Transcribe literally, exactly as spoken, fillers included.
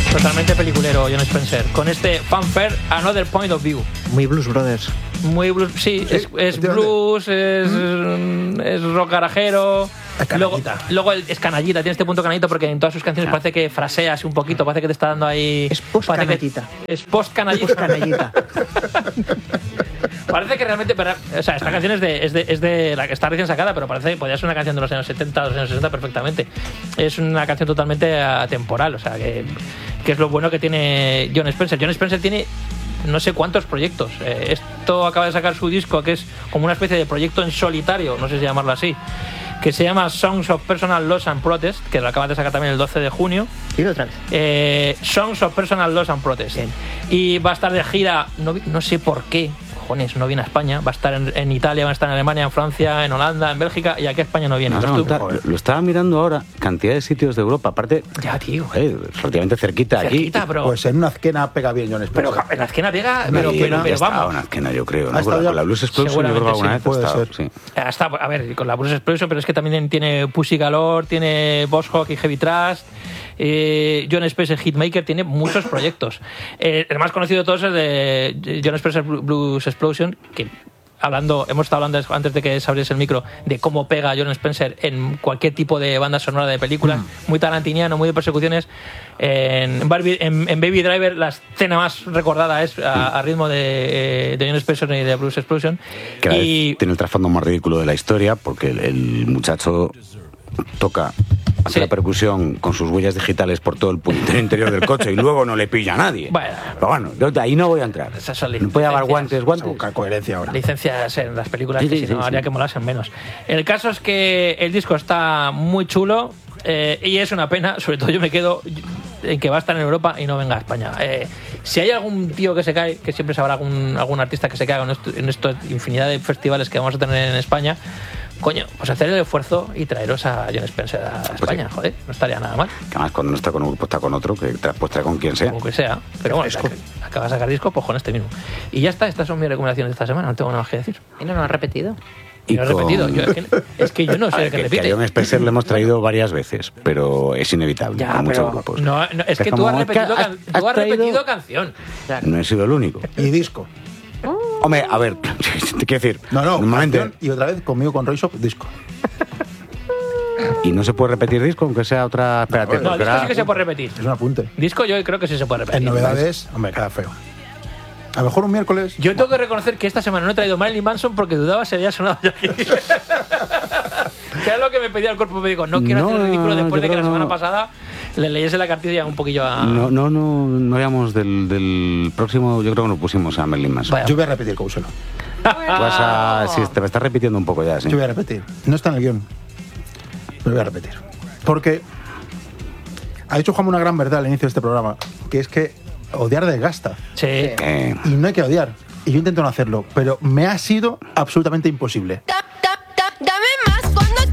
Totalmente peliculero John Spencer. Con este Fanfare, Another Point of View. Muy Blues Brothers. Muy blues, sí, Sí, es, es blues, es, mm. es rock garajero. Es Luego, canallita. luego el- es canallita, tiene este punto canallito porque en todas sus canciones Claro. parece que fraseas un poquito, parece que te está dando ahí. Es post-canallita. parece que- Es post-canallita. Post-canallita. Parece que realmente. pero, o sea, esta canción es de, es de, es de la que está recién sacada, pero parece que podría ser una canción de los años setenta, de los años sesenta perfectamente. Es una canción totalmente atemporal, o sea, que, que es lo bueno que tiene John Spencer. John Spencer tiene no sé cuántos proyectos. Eh, esto acaba de sacar su disco, que es como una especie de proyecto en solitario, no sé si llamarlo así, que se llama Songs of Personal Loss and Protest, que lo acaba de sacar también el doce de junio. Dilo otra vez. Eh, Songs of Personal Loss and Protest. Bien. Y va a estar de gira, no, vi- no sé por qué, cojones, no viene a España. Va a estar en, en Italia, va a estar en Alemania, en Francia, en Holanda, en Bélgica, y aquí a España no viene. Me vas a Entonces tú- contar, lo estaba mirando ahora, cantidad de sitios de Europa, aparte, Ya, tío. eh, relativamente cerquita, Cerquita, aquí. pero, Pues en una azquena pega bien John pero Spencer. en la esquina pega, En pero, la Y pero, esquina. pero ya estaba vamos. una esquina, yo creo, ¿no? ¿Ha Con la, estado con la ya? Blues Explosion, yo creo que alguna vez Seguramente ha sí, estado, puede sí. Está, a ver, con la Bruce Explosion, pero es que también tiene Pussy Galore, tiene Boss Hawk y Heavy Trust. Eh, John Spencer Hitmaker tiene muchos proyectos. Eh, el más conocido de todos es el de John Spencer Blues Explosion, que hablando, hemos estado hablando antes de que se abriese el micro de cómo pega John Spencer en cualquier tipo de banda sonora de películas, Mm. muy tarantiniano, muy de persecuciones. En, Barbie- en, en Baby Driver la escena más recordada es a, a ritmo de, de John Spencer y de Blues Explosion. Que Y tiene el trasfondo más ridículo de la historia, porque el, el muchacho toca, hace Sí. la percusión con sus huellas digitales por todo el puntero interior del coche y luego no le pilla a nadie. Bueno. Pero bueno, yo de ahí no voy a entrar. Esas son No puede llevar licencias. guantes, Se guantes. busca coherencia ahora. licencias en las películas Sí, que sí, si no sí, haría sí. que molasen menos. El caso es que el disco está muy chulo eh, y es una pena, sobre todo yo me quedo en que va a estar en Europa y no venga a España. Eh, si hay algún tío que se cae, que siempre sabrá algún, algún artista que se caiga en esto, en esto infinidad de festivales que vamos a tener en España, coño, pues hacer el esfuerzo y traeros a John Spencer a España, sí. joder, no estaría nada mal, Que además cuando no está con un grupo está con otro, que tra- pues trae con quien sea. como que sea. Pero bueno, Fresco. ac- acaba de sacar disco, pues con este mismo. Y ya está, estas son mis recomendaciones de esta semana, no tengo nada más que decir. Y no lo has repetido. Y no he con- repetido, yo, es, que, es que yo no A sé ver, el que que, repite. que a John Spencer le hemos traído varias veces, pero es inevitable Ya, con muchos pero grupos. no, no, es que como, tú has es que repetido, has- can- has tú has traído- repetido canción. No he sido el único. Y disco. Hombre, a ver, te quiero decir, No, no, normalmente, canción y otra vez conmigo con Roy Shop, disco. y no se puede repetir disco, aunque sea otra. Espérate, No, porque disco ahora- sí que se puede repetir. Es un apunte. Disco yo creo que sí se puede repetir. En novedades, hombre, queda feo. A lo mejor un miércoles. Yo tengo que reconocer que esta semana no he traído Marilyn Manson porque dudaba si había sonado ya aquí. Que era lo que me pedía el cuerpo médico. No quiero No, hacer el ridículo yo después de que creo la semana no. pasada le leyese la cartilla un poquillo a... No, no, no, no habíamos del, del próximo, yo creo que nos pusimos a Merlin Manson. Vaya. Yo voy a repetir Couselo. Vas a, sí, te me estás repitiendo un poco ya, sí. Yo voy a repetir. No está en el guión. Pero voy a repetir. Porque ha dicho Juan una gran verdad al inicio de este programa, que es que odiar desgasta. Sí. Eh, Y no hay que odiar. Y yo intento no hacerlo, pero me ha sido absolutamente imposible.